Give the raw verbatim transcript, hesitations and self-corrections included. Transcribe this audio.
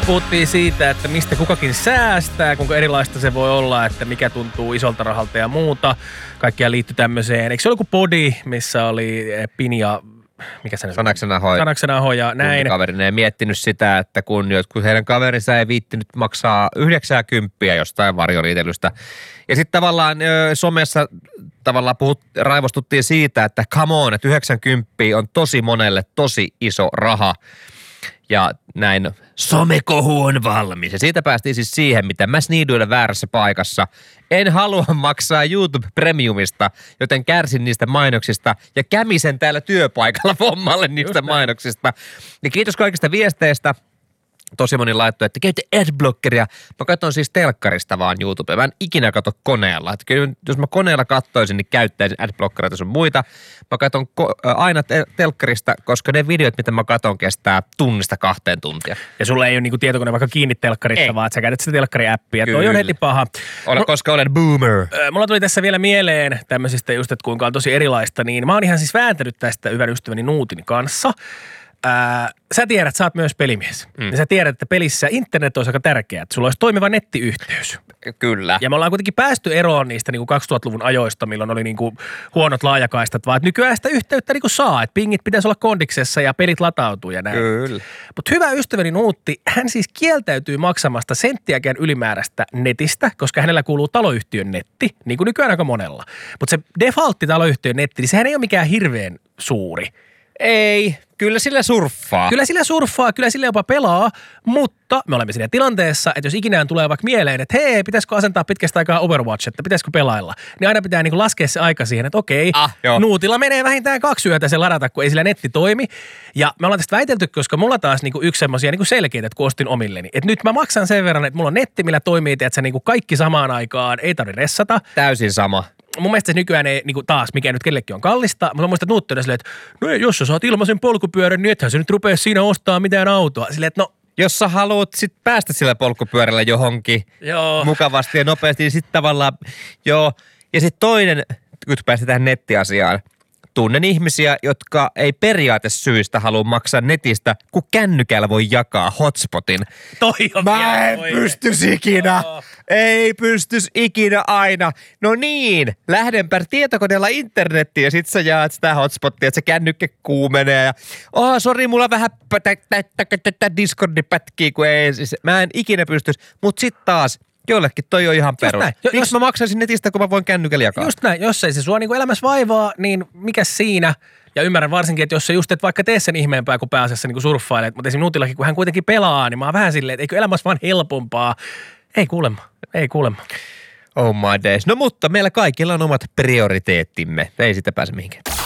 puhuttiin siitä, että mistä kukakin säästää, kuinka erilaista se voi olla, että mikä tuntuu isolta rahalta ja muuta. Kaikkia liittyy tämmöiseen. Eikö se ole joku podi, missä oli Pinja, mikä se nyt? Sanaksen Ahoja. Sanaksen Ahoja, näin. Kaverinen ei miettinyt sitä, että kun jotkut heidän kaverinsa ei viittinyt maksaa yhdeksänkymmentä jostain varjoliitelystä. Ja sitten tavallaan ö, somessa tavallaan puhut, raivostuttiin siitä, että come on, että yhdeksänkymmentä on tosi monelle tosi iso raha. Ja näin somekohu on valmis. Ja siitä päästiin siis siihen, mitä mä sniiduille väärässä paikassa. En halua maksaa YouTube Premiumista, joten kärsin niistä mainoksista ja kämisen täällä työpaikalla vommalle niistä mainoksista. Ja kiitos kaikista viesteistä. Tosi moni laittoi, että käytte adblockeria. Mä katson siis telkkarista vaan YouTubea. Mä en ikinä katso koneella. Että kyllä, jos mä koneella katsoisin, niin käyttäisin adblockereita sun muita. Mä katson ko- aina te- telkkarista, koska ne videot, mitä mä katson, kestää tunnista kahteen tuntia. Ja sulla ei ole niinku tietokone vaikka kiinni telkkarissa, ei. Vaan että sä käytät sitä telkkariäppiä. Toi on heti paha. Olen, koska olen boomer. Mulla tuli tässä vielä mieleen tämmöisistä just, että kuinka on tosi erilaista. Niin mä oon ihan siis vääntänyt tästä hyvän ystäväni Nuutin kanssa. Ää, sä tiedät, sä oot myös pelimies. Mm. Ja sä tiedät, että pelissä internet olisi aika tärkeää, että sulla olisi toimiva nettiyhteys. Kyllä. Ja me ollaan kuitenkin päästy eroon niistä niin kuin kaksituhattaluvun ajoista, milloin oli niin kuin huonot laajakaistat, vaan että nykyään sitä yhteyttä niin kuin saa, että pingit pitäisi olla kondiksessa ja pelit latautuu ja näin. Kyllä. Mutta hyvä ystäväni Nuutti, hän siis kieltäytyy maksamasta senttiäkään ylimääräistä netistä, koska hänellä kuuluu taloyhtiön netti, niin kuin nykyään aika monella. Mutta se defaultti taloyhtiön netti, niin sehän ei ole mikään hirveän suuri. Ei, kyllä sillä surffaa. Kyllä sillä surffaa, kyllä sillä jopa pelaa, mutta me olemme siinä tilanteessa, että jos ikinään tulee vaikka mieleen, että hei, pitäisikö asentaa pitkästä aikaa Overwatch, että pitäisikö pelailla, niin aina pitää niinku laskea se aika siihen, että okei, ah, Nuutilla menee vähintään kaksi yötä se ladata, kun ei sillä netti toimi. Ja me ollaan tästä väitelty, koska mulla taas niinku yksi semmosia niinku selkeitä, että kun ostin omilleni. Että nyt mä maksan sen verran, että mulla on netti, millä toimii, että niinku kaikki samaan aikaan, ei tarvitse ressata. Täysin sama. Mun mielestä se nykyään ei niin kuin taas, mikä nyt kellekin on kallista, mutta mä muistan, että Nuutti on silleen, että no jos sä saat ilmaisen polkupyörän, niin ethän se nyt rupea siinä ostaa mitään autoa. Silleen, että no. Jos sä haluat sit päästä sillä polkupyörällä johonkin joo. mukavasti ja nopeasti, niin sit tavallaan, joo. Ja sit toinen, kun päästä tähän nettiasiaan, tunnen ihmisiä, jotka ei periaatesyistä halua maksaa netistä, kun kännykällä voi jakaa hotspotin. Toi on Mä en pystys ikinä. Oh. Ei pystys ikinä aina. No niin, lähdenpä tietokoneella internettiin ja sit sä jaat sitä hotspottia, että se kännykkä kuumenee ja oh, sori, mulla vähän Discordi pätkii, kun ei, siis mä en ikinä pystys. Mut sit taas, jollekin toi on ihan perus. Miksi jos, mä maksaisin netistä, kun mä voin kännykällä jakaa? Just näin. Jos ei se sua niinku elämässä vaivaa, niin mikä siinä? Ja ymmärrän varsinkin, että jos sä just et vaikka tee sen ihmeempää, kun pääasiassa niinku surffailet, mutta esimerkiksi Nuutillakin, kun hän kuitenkin pelaa, niin mä oon vähän silleen, että eikö elämässä vaan helpompaa? Ei kuulemma. Ei kuulemma. Oh my days. No mutta meillä kaikilla on omat prioriteettimme. Ei sitä pääse mihinkään.